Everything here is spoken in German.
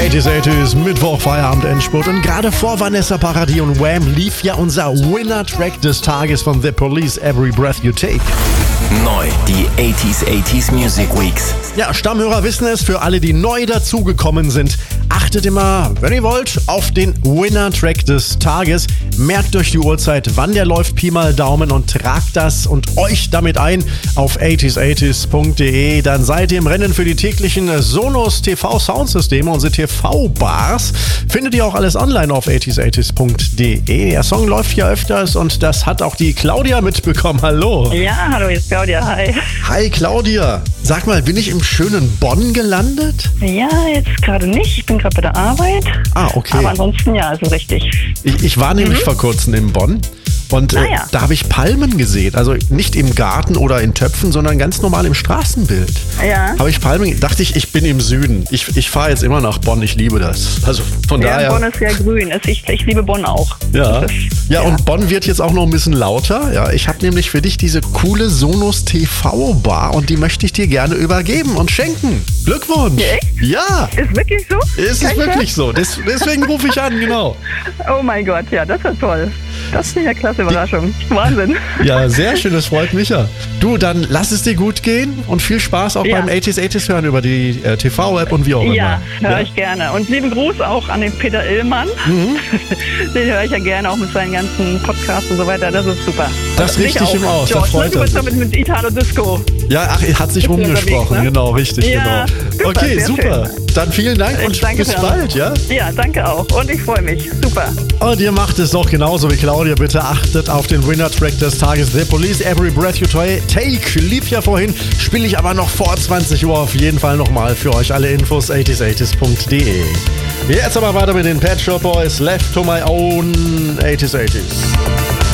80s, Mittwoch, Feierabend, Endspurt. Und gerade vor Vanessa Paradis und Wham lief ja unser Winner-Track des Tages von The Police, Every Breath You Take. Neu, die 80s Music Weeks. Ja, Stammhörer wissen es, für alle, die neu dazugekommen sind, achtet immer, wenn ihr wollt, auf den Winner-Track des Tages. Merkt euch die Uhrzeit, wann der läuft, Pi mal Daumen, und tragt das und euch damit ein auf 80s80s.de. Dann seid ihr im Rennen für die täglichen Sonos TV-Soundsysteme, unsere TV-Bars. Findet ihr auch alles online auf 80s80s.de. Der Song läuft ja öfters und das hat auch die Claudia mitbekommen. Hallo. Ja, hallo, hier ist Claudia, hi. Hi Claudia. Sag mal, bin ich im schönen Bonn gelandet? Ja, jetzt gerade nicht. Ich bin gerade bei der Arbeit. Ah, okay. Aber ansonsten ja, also richtig. Ich war nämlich vor kurzem in Bonn. Und ja. Da habe ich Palmen gesehen. Also nicht im Garten oder in Töpfen, sondern ganz normal im Straßenbild. Ja. Habe ich Palmen, dachte ich bin im Süden. Ich fahre jetzt immer nach Bonn, ich liebe das. Also von daher. Bonn ist sehr grün. Ich liebe Bonn auch. Ja. Das ist, ja, und Bonn wird jetzt auch noch ein bisschen lauter. Ja, ich habe nämlich für dich diese coole Sonos TV-Bar und die möchte ich dir gerne übergeben und schenken. Glückwunsch. Echt? Ja. Ist wirklich so? Ist es wirklich so. Deswegen rufe ich an, genau. Oh mein Gott, ja, das ist toll. Das ist eine klasse Überraschung. Wahnsinn. Ja, sehr schön, das freut mich ja. Du, dann lass es dir gut gehen und viel Spaß auch beim 80s hören über die TV-App und wie auch immer. Ja, höre ich gerne. Und lieben Gruß auch an den Peter Illmann. Den höre ich ja gerne, auch mit seinen ganzen Podcasts und so weiter. Das ist super. Das richtig im Aus, das freut uns. Du bist mit Italo Disco. Ja, ach, hat sich rumgesprochen, ne? Genau, richtig, ja, genau. Super, okay, super. Schön. Dann vielen Dank und bis bald, ja? Ja, danke auch. Und ich freue mich. Super. Und ihr macht es doch genauso wie Claudia. Bitte achtet auf den Winner-Track des Tages. The Police, Every Breath You Take. Lief ja vorhin, spiele ich aber noch vor 20 Uhr auf jeden Fall nochmal für euch. Alle Infos 80s80s.de. Jetzt aber weiter mit den Pet Shop Boys. Left to my own 80s80s.